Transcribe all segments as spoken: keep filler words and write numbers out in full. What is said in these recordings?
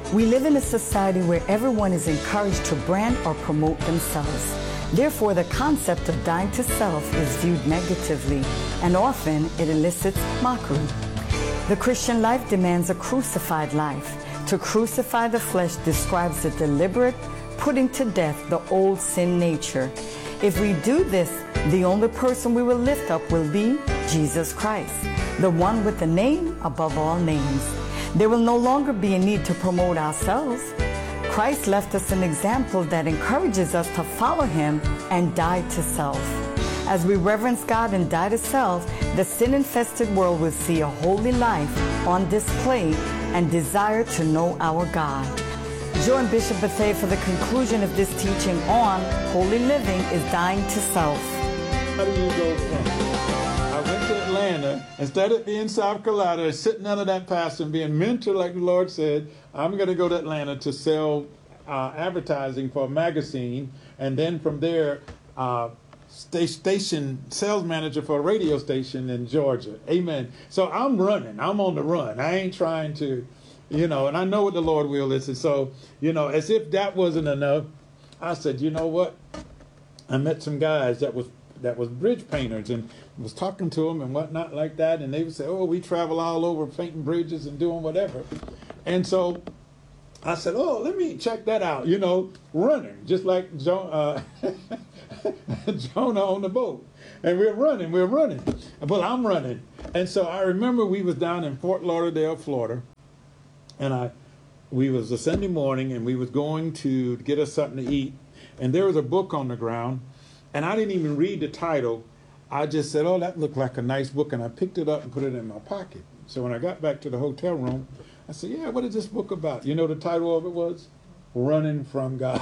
We live in a society where everyone is encouraged to brand or promote themselves. Therefore, the concept of dying to self is viewed negatively, and often it elicits mockery. The Christian life demands a crucified life. To crucify the flesh describes the deliberate putting to death the old sin nature. If we do this, the only person we will lift up will be Jesus Christ, the one with the name above all names. There will no longer be a need to promote ourselves. Christ left us an example that encourages us to follow him and die to self. As we reverence God and die to self, the sin-infested world will see a holy life on display and desire to know our God. Join Bishop Bethea for the conclusion of this teaching on holy living is dying to self. How do you go from? I went to Atlanta, instead of being in South Carolina, sitting under that pastor and being mentored like the Lord said, I'm going to go to Atlanta to sell uh, advertising for a magazine, and then from there, uh, stay station sales manager for a radio station in Georgia. Amen. So I'm running. I'm on the run. I ain't trying to, you know, and I know what the Lord will is. And so, you know, as if that wasn't enough, I said, you know what? I met some guys that was that was bridge painters and was talking to them and whatnot like that. And they would say, oh, we travel all over painting bridges and doing whatever. And so I said, oh, let me check that out, you know, running, just like jo- uh, Jonah on the boat. And we're running, we're running. Well, I'm running. And so I remember we was down in Fort Lauderdale, Florida, and I, we was a Sunday morning, and we was going to get us something to eat, and there was a book on the ground, and I didn't even read the title. I just said, oh, that looked like a nice book, and I picked it up and put it in my pocket. So when I got back to the hotel room, I said, yeah, what is this book about? You know the title of it was? Running from God.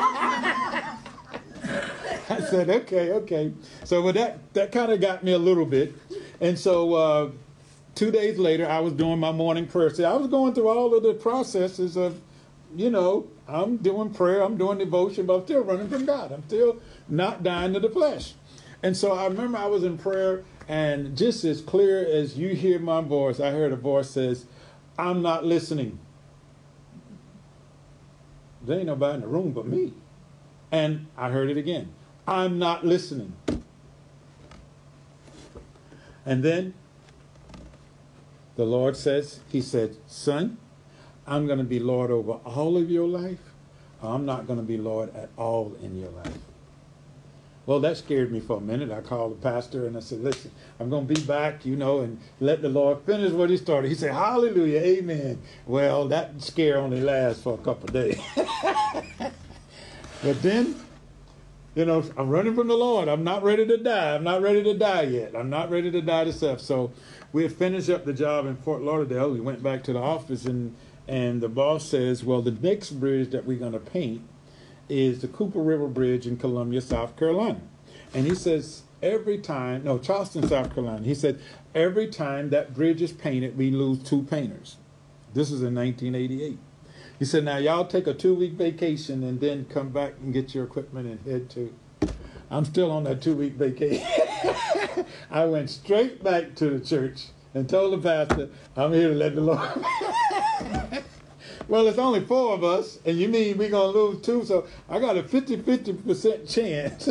I said, okay, okay. So well, that, that kind of got me a little bit. And so uh, two days later, I was doing my morning prayer. See, I was going through all of the processes of, you know, I'm doing prayer, I'm doing devotion, but I'm still running from God. I'm still not dying to the flesh. And so I remember I was in prayer, and just as clear as you hear my voice, I heard a voice says, I'm not listening. There ain't nobody in the room but me. And I heard it again. I'm not listening. And then the Lord says, he said, son, I'm going to be Lord over all of your life. I'm not going to be Lord at all in your life. Well, that scared me for a minute. I called the pastor and I said, listen, I'm going to be back, you know, and let the Lord finish what he started. He said, hallelujah, amen. Well, that scare only lasts for a couple of days. But then, you know, I'm running from the Lord. I'm not ready to die. I'm not ready to die yet. I'm not ready to die to self. So we had finished up the job in Fort Lauderdale. We went back to the office, and, and the boss says, well, the next bridge that we're going to paint is the Cooper River Bridge in Columbia, South Carolina. And he says, every time, no, Charleston, South Carolina, he said, every time that bridge is painted, we lose two painters. This is in nineteen eighty-eight. He said, now y'all take a two-week vacation and then come back and get your equipment and head to. I'm still on that two-week vacation. I went straight back to the church and told the pastor, I'm here to let the Lord. Well, it's only four of us, and you mean we're going to lose two, so I got a fifty-fifty percent chance.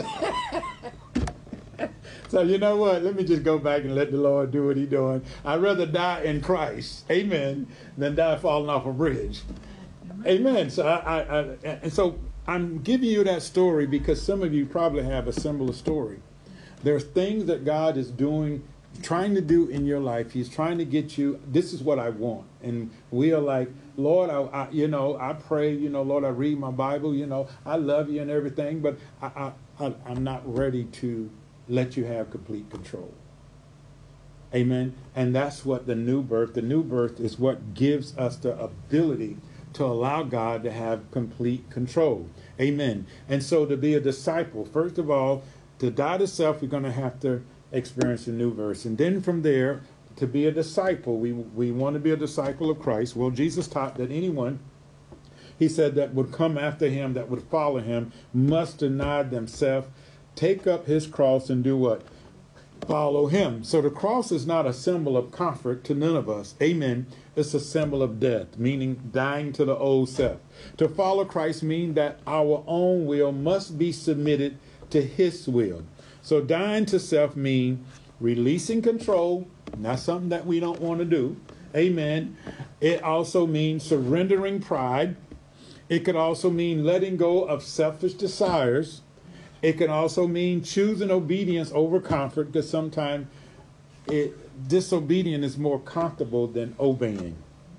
So you know what? Let me just go back and let the Lord do what he's doing. I'd rather die in Christ, amen, than die falling off a bridge. Amen. amen. So I, I, I, and so I'm giving you that story because some of you probably have a similar story. There's things that God is doing, trying to do in your life. He's trying to get you, this is what I want. And we are like, Lord, I, I, you know, I pray, you know, Lord, I read my Bible, you know, I love you and everything, but I, I, I, I'm not ready to let you have complete control. Amen. And that's what the new birth, the new birth is what gives us the ability to allow God to have complete control. Amen. And so to be a disciple, first of all, to die to self, we're going to have to experience a new verse. And then from there, to be a disciple, we we want to be a disciple of Christ. Well, Jesus taught that anyone, he said, that would come after him, that would follow him, must deny themselves, take up his cross and do what? follow him. So the cross is not a symbol of comfort to none of us. Amen. It's a symbol of death, meaning dying to the old self. To follow Christ means that our own will must be submitted to his will. So dying to self means releasing control, not something that we don't want to do. Amen. It also means surrendering pride. It could also mean letting go of selfish desires. It can also mean choosing obedience over comfort, because sometimes it, disobedience is more comfortable than obeying.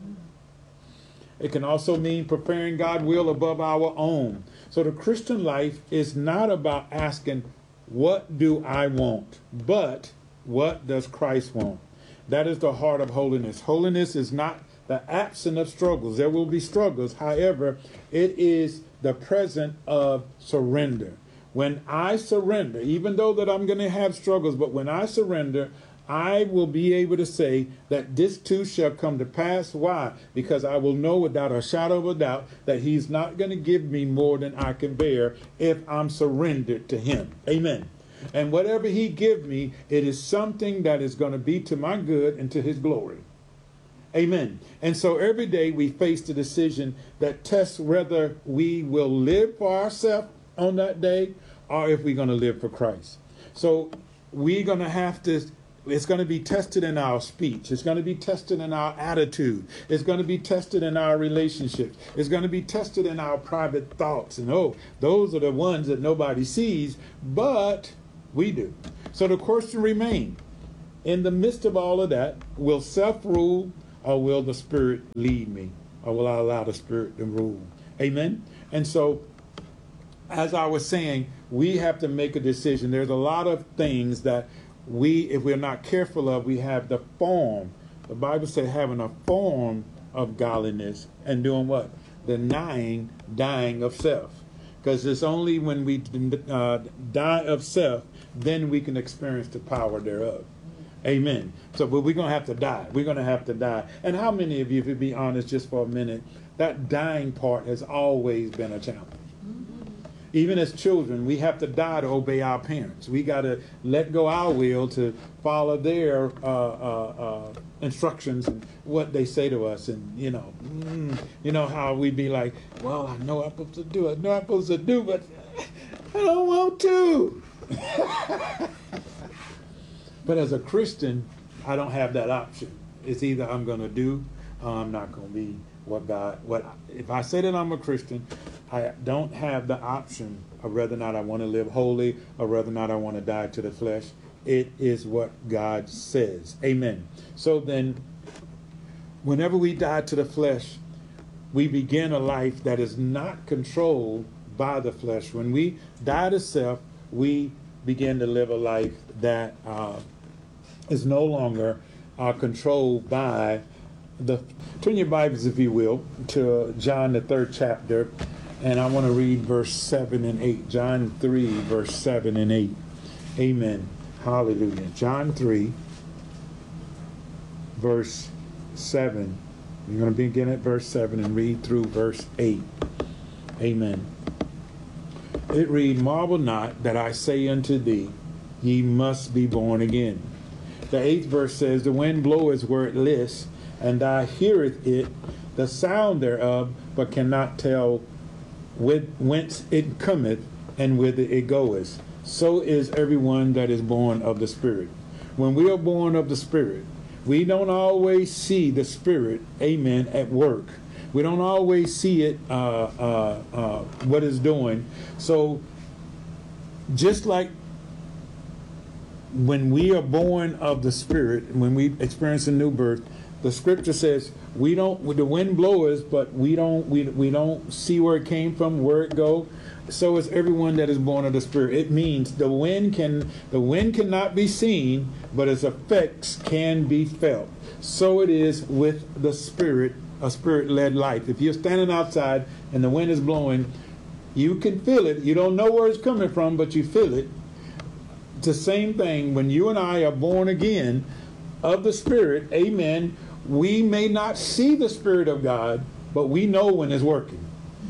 It can also mean preparing God's will above our own. So the Christian life is not about asking, what do I want? But what does Christ want? That is the heart of holiness. Holiness is not the absence of struggles. There will be struggles. However, it is the present of surrender. When I surrender, even though that I'm going to have struggles, but when I surrender, I will be able to say that this too shall come to pass. Why? Because I will know without a shadow of a doubt that he's not going to give me more than I can bear if I'm surrendered to him. Amen. And whatever he give me, it is something that is going to be to my good and to his glory. Amen. And so every day we face the decision that tests whether we will live for ourselves on that day, or if we're going to live for Christ. So we're going to have to, it's going to be tested in our speech. It's going to be tested in our attitude. It's going to be tested in our relationships. It's going to be tested in our private thoughts. And oh, those are the ones that nobody sees, but we do. So the question remains, in the midst of all of that, will self rule, or will the Spirit lead me? Or will I allow the Spirit to rule? Amen? And so, as I was saying, we have to make a decision. There's a lot of things that we, if we're not careful of, we have the form. The Bible says having a form of godliness and doing what? Denying, dying of self. Because it's only when we uh, die of self, then we can experience the power thereof. Amen. So, but we're going to have to die. We're going to have to die. And how many of you, if you be honest just for a minute, that dying part has always been a challenge. Even as children, we have to die to obey our parents. We got to let go our will to follow their uh, uh, uh, instructions and what they say to us. And, you know, mm, you know how we be like, well, I know I'm supposed to do it. I know I'm supposed to do, but I don't want to. But as a Christian, I don't have that option. It's either I'm going to do or I'm not going to be what God, what, if I say that I'm a Christian, I don't have the option of whether or not I want to live holy or whether or not I want to die to the flesh. It is what God says. Amen. So then, whenever we die to the flesh, we begin a life that is not controlled by the flesh. When we die to self, we begin to live a life that uh, is no longer uh, controlled by the. Turn your Bibles, if you will, to John, the third chapter. And I want to read verse seven and eight. John three, verse seven and eight. Amen. Hallelujah. John three, verse seven. You're going to begin at verse seven and read through verse eight. Amen. It read, marvel not that I say unto thee, ye must be born again. The eighth verse says, the wind bloweth where it lists, and thou heareth it, the sound thereof, but cannot tell with whence it cometh and whither it goeth. So is everyone that is born of the Spirit. When we are born of the Spirit, we don't always see the Spirit, amen, at work. We don't always see it, uh, uh, uh, what it's doing. So just like when we are born of the Spirit, when we experience a new birth, the scripture says we don't. The wind blows, but we don't. We we don't see where it came from, where it go. So is everyone that is born of the Spirit. It means the wind can. The wind cannot be seen, but its effects can be felt. So it is with the Spirit, a Spirit-led life. If you're standing outside and the wind is blowing, you can feel it. You don't know where it's coming from, but you feel it. It's the same thing when you and I are born again of the Spirit. Amen. We may not see the Spirit of God, but we know when it's working.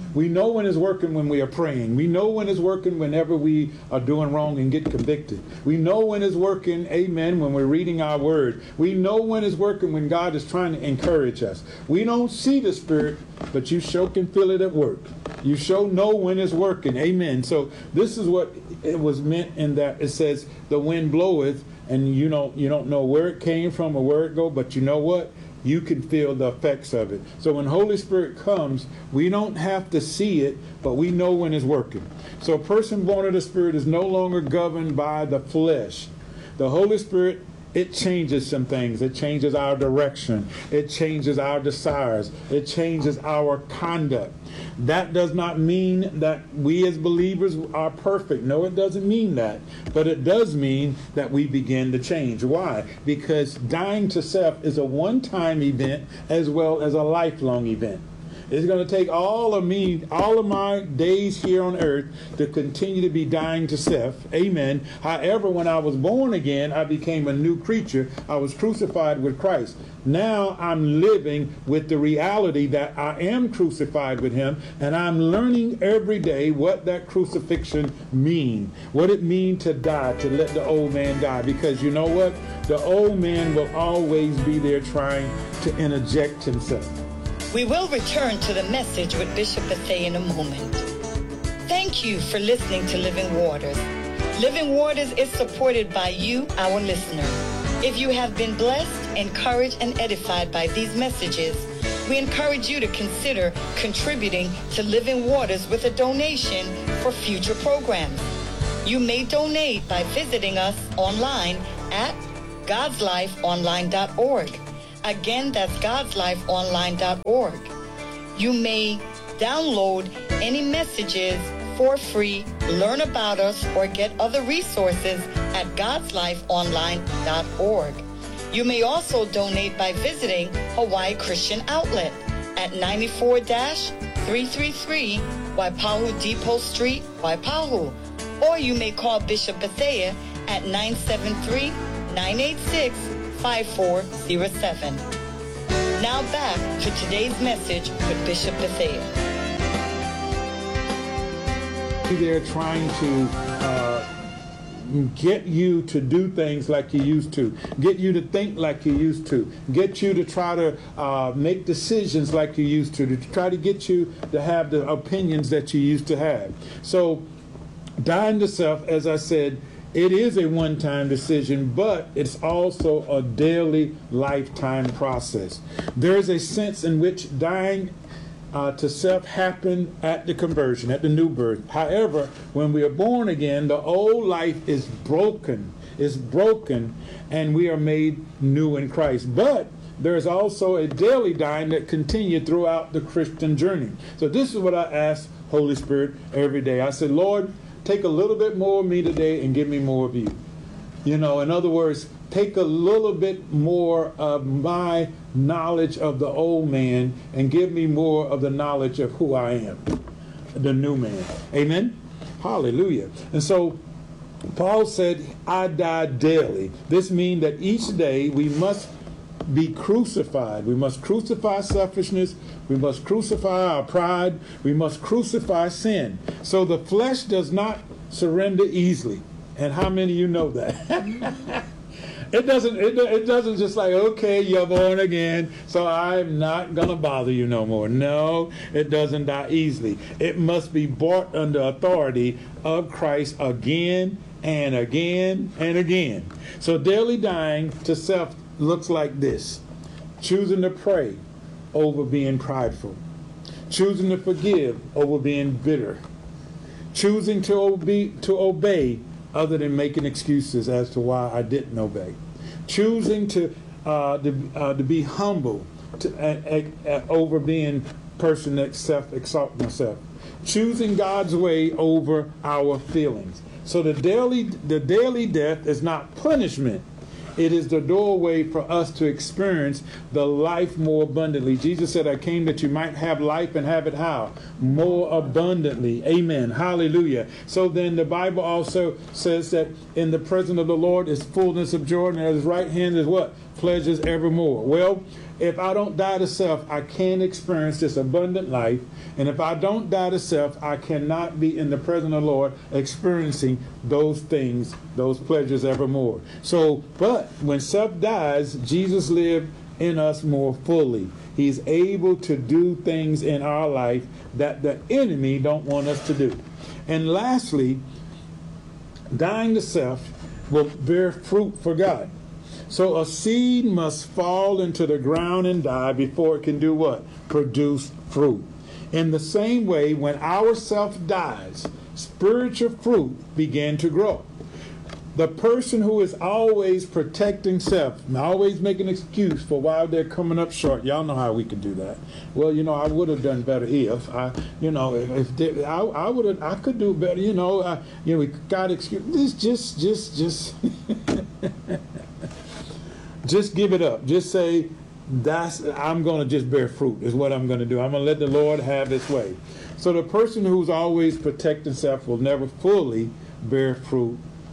We know when it's working when we are praying. We know when it's working whenever we are doing wrong and get convicted. We know when it's working, amen, when we're reading our word. We know when it's working when God is trying to encourage us. We don't see the Spirit, but you sure can feel it at work. You sure know when it's working, amen. So this is what it was meant in that it says the wind bloweth, and you don't, you don't know where it came from or where it go, but you know what? You can feel the effects of it. So when Holy Spirit comes, we don't have to see it, but we know when it's working. So a person born of the Spirit is no longer governed by the flesh. The Holy Spirit, it changes some things. It changes our direction. It changes our desires. It changes our conduct. That does not mean that we as believers are perfect. No, it doesn't mean that. But it does mean that we begin to change. Why? Because dying to self is a one-time event as well as a lifelong event. It's going to take all of me, all of my days here on earth to continue to be dying to self. Amen. However, when I was born again, I became a new creature. I was crucified with Christ. Now I'm living with the reality that I am crucified with him, and I'm learning every day what that crucifixion means, what it means to die, to let the old man die. Because you know what? The old man will always be there trying to interject himself. We will return to the message with Bishop Bethea in a moment. Thank you for listening to Living Waters. Living Waters is supported by you, our listener. If you have been blessed, encouraged, and edified by these messages, we encourage you to consider contributing to Living Waters with a donation for future programs. You may donate by visiting us online at gods life online dot org. Again, that's gods life online dot org. You may download any messages for free, learn about us, or get other resources at gods life online dot org. You may also donate by visiting Hawaii Christian Outlet at ninety-four three thirty-three Waipahu Depot Street, Waipahu. Or you may call Bishop Bethea at nine seven three, nine eight six, five four zero seven. Now back to today's message with Bishop Bethea. They're trying to uh, get you to do things like you used to, get you to think like you used to, get you to try to uh, make decisions like you used to, to try to get you to have the opinions that you used to have. So dying to self, as I said, it is a one-time decision, but it's also a daily, lifetime process. There's a sense in which dying uh, to self happened at the conversion, at the new birth. However, when we are born again, the old life is broken, is broken, and we are made new in Christ. But there's also a daily dying that continues throughout the Christian journey. So this is what I ask Holy Spirit every day. I said, Lord, take a little bit more of me today and give me more of you. You know, in other words, take a little bit more of my knowledge of the old man and give me more of the knowledge of who I am, the new man. Amen? Hallelujah. And so Paul said, I die daily. This means that each day we must be crucified. We must crucify selfishness. We must crucify our pride. We must crucify sin. So the flesh does not surrender easily. And how many of you know that? It doesn't, it, it doesn't just like, okay, you're born again, so I'm not going to bother you no more. No, it doesn't die easily. It must be brought under authority of Christ again and again and again. So daily dying to self looks like this: choosing to pray over being prideful, choosing to forgive over being bitter, choosing to obey, to obey other than making excuses as to why I didn't obey, choosing to uh, to, uh, to be humble to, uh, uh, over being a person that self-exalts myself, choosing God's way over our feelings. So the daily the daily death is not punishment. It is the doorway for us to experience the life more abundantly. Jesus said, I came that you might have life and have it how? More abundantly. Amen. Hallelujah. So then the Bible also says that in the presence of the Lord is fullness of joy, and at his right hand is what? Pleasures evermore. Well, if I don't die to self, I can't experience this abundant life. And if I don't die to self, I cannot be in the presence of the Lord experiencing those things, those pleasures evermore. So, but when self dies, Jesus lived in us more fully. He's able to do things in our life that the enemy don't want us to do. And lastly, dying to self will bear fruit for God. So a seed must fall into the ground and die before it can do what? Produce fruit. In the same way, when our self dies, spiritual fruit begin to grow. The person who is always protecting self, always making an excuse for why they're coming up short. Y'all know how we can do that. Well, you know, I would have done better if I, you know, if, if they, I, I would have, I could do better. You know, I, you know, we got excuse. Just, just, just, just, just give it up. Just say, that's, I'm going to just bear fruit. Is what I'm going to do. I'm going to let the Lord have His way. So the person who's always protecting self will never fully bear fruit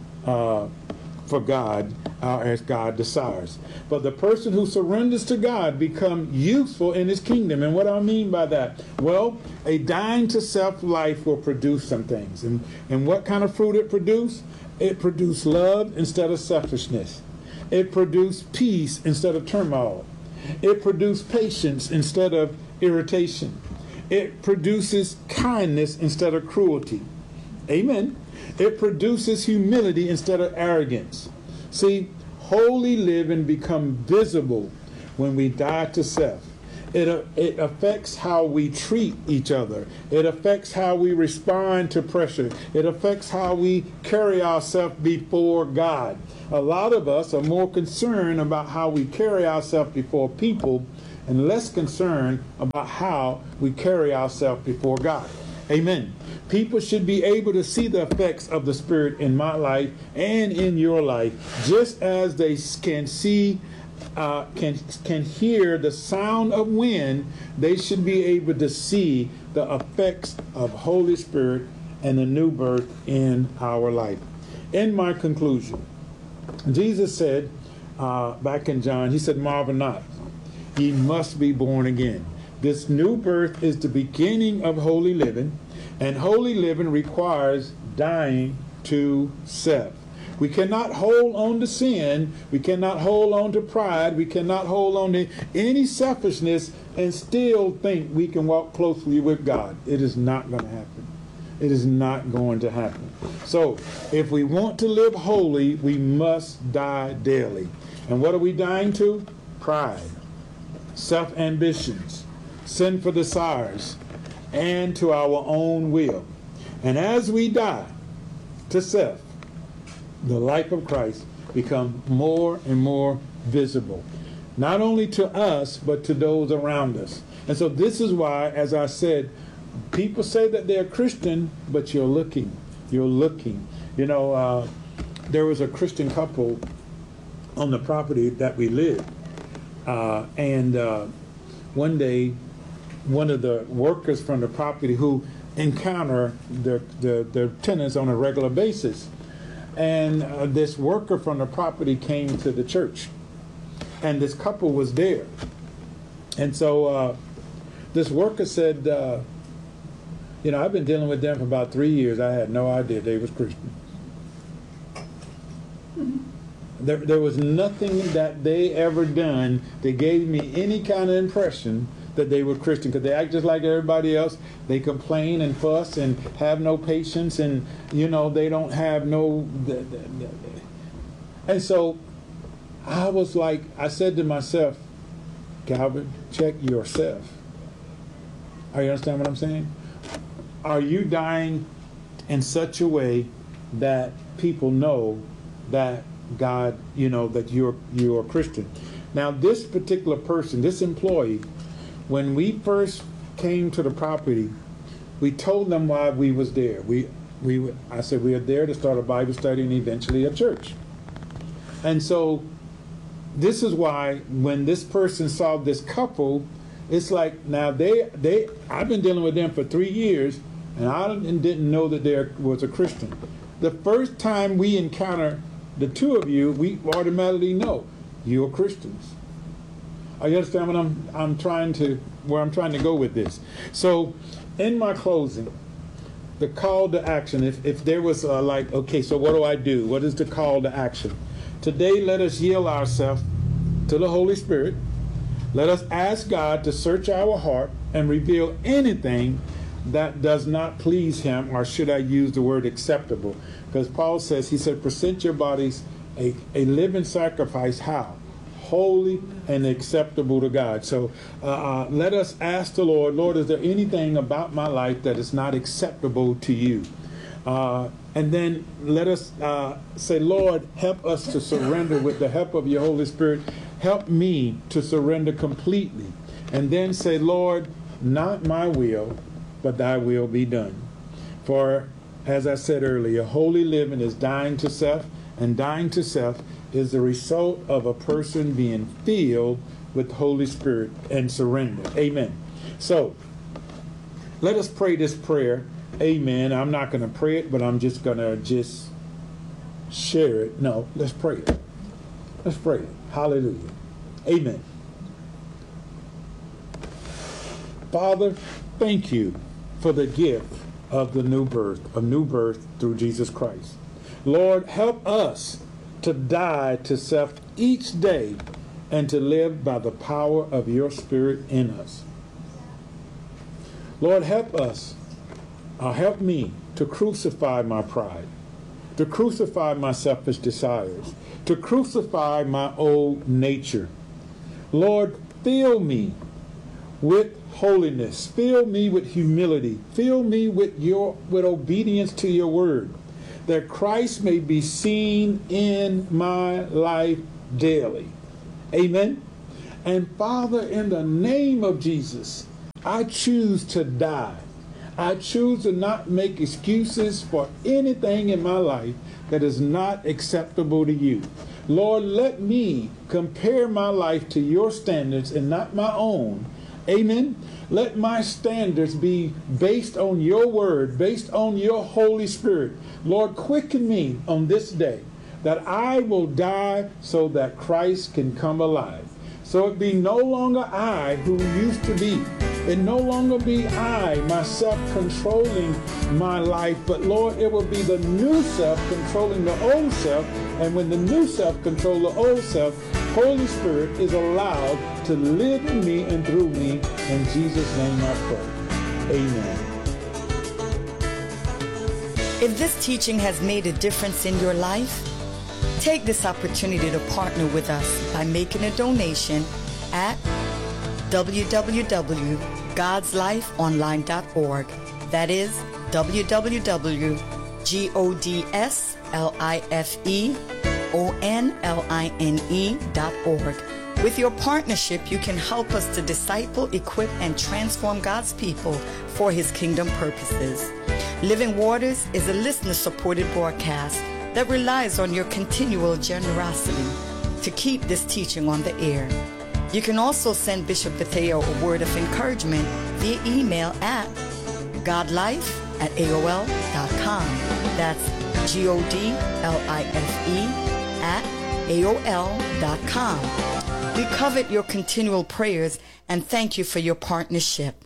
Uh, for God, uh, as God desires. But the person who surrenders to God become useful in His kingdom. And what I mean by that? Well, a dying to self life will produce some things. And, and what kind of fruit it produce? It produce love instead of selfishness. It produce peace instead of turmoil. It produce patience instead of irritation. It produces kindness instead of cruelty. Amen. It produces humility instead of arrogance. See, holy living becomes visible when we die to self. It, uh, it affects how we treat each other. It affects how we respond to pressure. It affects how we carry ourselves before God. A lot of us are more concerned about how we carry ourselves before people and less concerned about how we carry ourselves before God. Amen. People should be able to see the effects of the Spirit in my life and in your life, just as they can see, uh, can can hear the sound of wind. They should be able to see the effects of Holy Spirit and the new birth in our life. In my conclusion, Jesus said uh, back in John, He said, "Marvel not, ye must be born again." This new birth is the beginning of holy living, and holy living requires dying to self. We cannot hold on to sin. We cannot hold on to pride. We cannot hold on to any selfishness and still think we can walk closely with God. It is not going to happen. It is not going to happen. So, if we want to live holy, we must die daily. And what are we dying to? Pride, self-ambitions, sinful desires, and to our own will. And as we die to self, the life of Christ becomes more and more visible, not only to us, but to those around us. And so this is why, as I said, people say that they're Christian, but you're looking. You're looking. You know, uh, there was a Christian couple on the property that we lived. Uh, and uh, one day, one of the workers from the property who encounter the, the, the tenants on a regular basis, and uh, this worker from the property came to the church, and this couple was there. And so uh, this worker said, uh, you know, I've been dealing with them for about three years. I had no idea they was Christian. There, there was nothing that they ever done that gave me any kind of impression that they were Christian, because they act just like everybody else. They complain and fuss and have no patience, and you know they don't have no. And so I was like, I said to myself, Calvin, check yourself. Are you understand what I'm saying? Are you dying in such a way that people know that God, you know, that you're you're a Christian? Now, this particular person, this employee, when we first came to the property, we told them why we was there. We, we, I said we are there to start a Bible study and eventually a church. And so this is why when this person saw this couple, it's like, now they, they, I've been dealing with them for three years, and I didn't know that there was a Christian. The first time we encounter the two of you, we automatically know you're Christians. Are you understand what I'm I'm trying to where I'm trying to go with this? So, in my closing, the call to action. If if there was uh, like, okay, so what do I do? What is the call to action? Today, let us yield ourselves to the Holy Spirit. Let us ask God to search our heart and reveal anything that does not please Him, or should I use the word acceptable? Because Paul says, he said, present your bodies a, a living sacrifice. How? Holy and acceptable to God. So uh, uh, let us ask the Lord, Lord, is there anything about my life that is not acceptable to you? Uh, and then let us uh, say, Lord, help us to surrender with the help of your Holy Spirit. Help me to surrender completely. And then say, Lord, not my will, but thy will be done. For, as I said earlier, holy living is dying to self, and dying to self is the result of a person being filled with the Holy Spirit and surrender. Amen. So, let us pray this prayer. Amen. I'm not going to pray it, but I'm just going to just share it. No, let's pray it. Let's pray it. Hallelujah. Amen. Father, thank you for the gift of the new birth, of new birth through Jesus Christ. Lord, help us to die to self each day and to live by the power of your Spirit in us. Lord, help us, or help me to crucify my pride, to crucify my selfish desires, to crucify my old nature. Lord, fill me with holiness. Fill me with humility. Fill me with your with obedience to your word, that Christ may be seen in my life daily. Amen. And Father, in the name of Jesus, I choose to die. I choose to not make excuses for anything in my life that is not acceptable to you. Lord, let me compare my life to your standards and not my own. Amen. Let my standards be based on your word, based on your Holy Spirit. Lord, quicken me on this day that I will die so that Christ can come alive. So it be no longer I who used to be. It no longer be I, myself, controlling my life, but Lord, it will be the new self controlling the old self. And when the new self controls the old self, Holy Spirit is allowed to live in me and through me. In Jesus' name I pray. Amen. If this teaching has made a difference in your life, take this opportunity to partner with us by making a donation at w w w dot gods life online dot org. That is w w w dot gods life dot org. With your partnership, you can help us to disciple, equip, and transform God's people for His kingdom purposes. Living Waters is a listener-supported broadcast that relies on your continual generosity to keep this teaching on the air. You can also send Bishop Bethea a word of encouragement via email at godlife at A O L dot com. That's G O D L I F E at A O L dot com. We covet your continual prayers and thank you for your partnership.